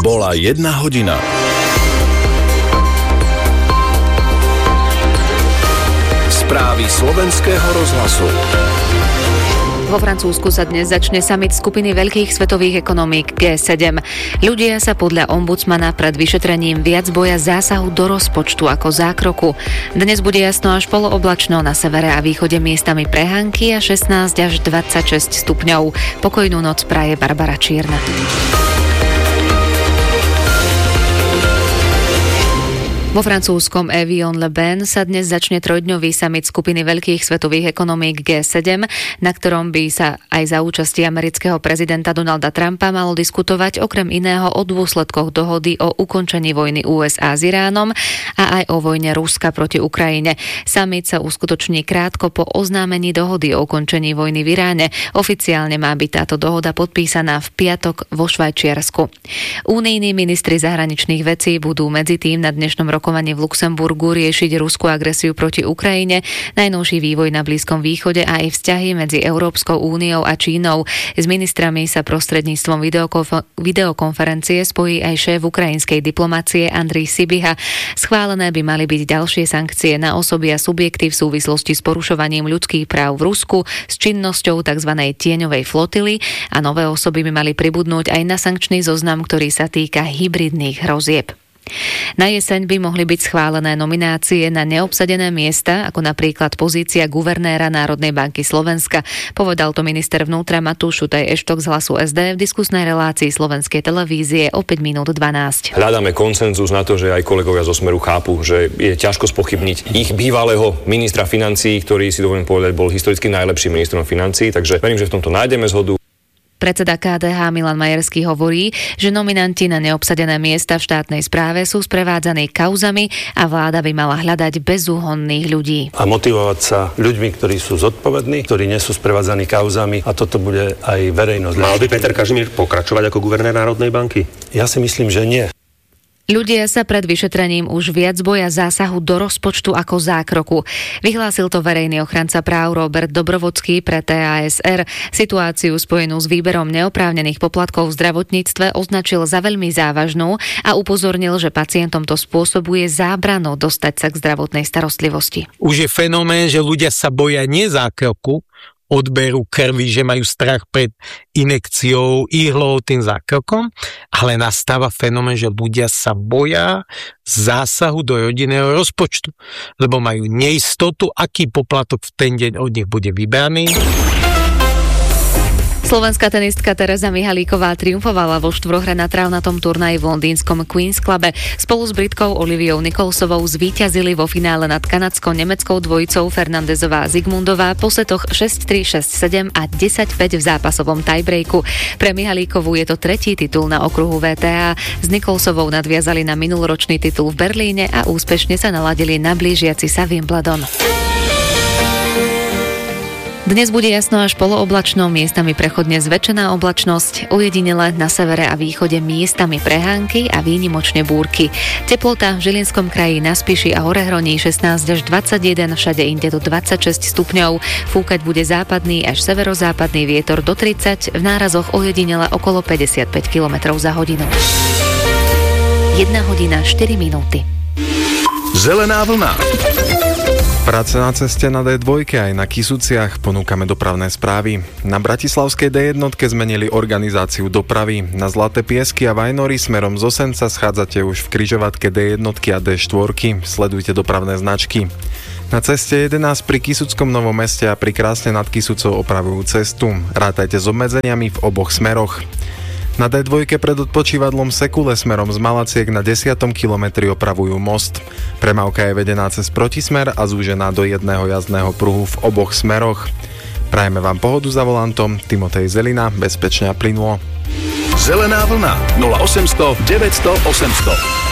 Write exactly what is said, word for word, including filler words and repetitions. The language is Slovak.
Bola jedna hodina. Správy slovenského rozhlasu. Vo Francúzsku sa dnes začne summit skupiny veľkých svetových ekonomík gé sedem. Ľudia sa podľa ombudsmana pred vyšetrením viac boja zásahu do rozpočtu ako zákroku. Dnes bude jasno až polooblačno, na severe a východe miestami prehánky a šestnásť až dvadsaťšesť stupňov. Pokojnú noc praje Barbara Čierna. Vo francúzskom Évian-le-Bain sa dnes začne trojdňový summit skupiny veľkých svetových ekonomík gé sedem, na ktorom by sa aj za účasti amerického prezidenta Donalda Trumpa malo diskutovať okrem iného o dôsledkoch dohody o ukončení vojny ú es á s Iránom a aj o vojne Ruska proti Ukrajine. Summit sa uskutoční krátko po oznámení dohody o ukončení vojny v Iráne. Oficiálne má byť táto dohoda podpísaná v piatok vo Švajčiarsku. Únijní ministri zahraničných vecí budú medzi tým na dnešnom roku v Luxemburgu riešiť ruskú agresiu proti Ukrajine, najnovší vývoj na Blízkom východe a aj vzťahy medzi Európskou úniou a Čínou. S ministrami sa prostredníctvom videokonf- videokonferencie spojí aj šéf ukrajinskej diplomácie Andrej Sibiha. Schválené by mali byť ďalšie sankcie na osoby a subjekty v súvislosti s porušovaním ľudských práv v Rusku, s činnosťou tzv. Tieňovej flotily a nové osoby by mali pribudnúť aj na sankčný zoznam, ktorý sa týka hybridných hrozieb. Na jeseň by mohli byť schválené nominácie na neobsadené miesta, ako napríklad pozícia guvernéra Národnej banky Slovenska. Povedal to minister vnútra Matúš Šutaj-Eštok z Hlasu es dé v diskusnej relácii Slovenskej televízie o päť minút dvanásť. Hľadáme konsenzus na to, že aj kolegovia zo Smeru chápu, že je ťažko spochybniť ich bývalého ministra financií, ktorý, si dovolím povedať, bol historicky najlepším ministrom financií, takže verím, že v tomto nájdeme zhodu. Predseda ká dé há Milan Majerský hovorí, že nominanti na neobsadené miesta v štátnej správe sú sprevádzaní kauzami a vláda by mala hľadať bezúhonných ľudí. A motivovať sa ľuďmi, ktorí sú zodpovední, ktorí nie sú sprevádzaní kauzami, a toto bude aj verejnosť. Mal by Peter Kažimír pokračovať ako guvernér Národnej banky? Ja si myslím, že nie. Ľudia sa pred vyšetrením už viac boja zásahu do rozpočtu ako zákroku. Vyhlásil to verejný ochranca práv Robert Dobrovodský pre té á es er. Situáciu spojenú s výberom neoprávnených poplatkov v zdravotníctve označil za veľmi závažnú a upozornil, že pacientom to spôsobuje zábranu dostať sa k zdravotnej starostlivosti. Už je fenomén, že ľudia sa boja nie zákroku, odberu krvi, že majú strach pred inekciou, ihlou, tým zákrokom, ale nastáva fenomén, že ľudia sa boja zásahu do rodinného rozpočtu, lebo majú neistotu, aký poplatok v ten deň od nich bude vybraný. Slovenská tenistka Tereza Mihalíková triumfovala vo štvorhre na trávnatom turnaji v londýnskom Queen's Clube. Spolu s Britkou Oliviou Nicholsovou zvíťazili vo finále nad kanadsko-nemeckou dvojicou Fernandezová a Zigmundová po setoch šesť tri, šesť sedem a desať päť v zápasovom tiebreaku. Pre Mihalíkovú je to tretí titul na okruhu vé té á. S Nicholsovou nadviazali na minuloročný titul v Berlíne a úspešne sa naladili na blížiaci sa Wimbledon. Dnes bude jasno až polooblačno, miestami prechodne zväčšená oblačnosť, ojedinele na severe a východe miestami prehánky a výnimočne búrky. Teplota v Žilinskom kraji, na Spiši a Horehroní šestnásť až dvadsaťjeden, všade inde do dvadsaťšesť stupňov. Fúkať bude západný až severozápadný vietor do tridsať, v nárazoch ojedinele okolo päťdesiatpäť kilometrov za hodinu. jedna hodina štyri minúty. Zelená vlna. Práce na ceste na dé dva aj na Kysuciach, ponúkame dopravné správy. Na bratislavskej dé jedna zmenili organizáciu dopravy. Na Zlaté Piesky a Vajnory smerom z Osenca schádzate už v križovatke dé jedna a dé štyri. Sledujte dopravné značky. Na ceste jedenásť pri Kysuckom Novom Meste a pri Krásne nad Kysucou opravujú cestu. Rátajte s obmedzeniami v oboch smeroch. Na dé dva pred odpočívadlom Sekule smerom z Malaciek na desiatom kilometri opravujú most. Premávka je vedená cez protismer a zúžená do jedného jazdného pruhu v oboch smeroch. Prajeme vám pohodu za volantom. Timotej Zelina, bezpečne a plynulo. Zelená vlna nula osemsto deväťsto osemsto.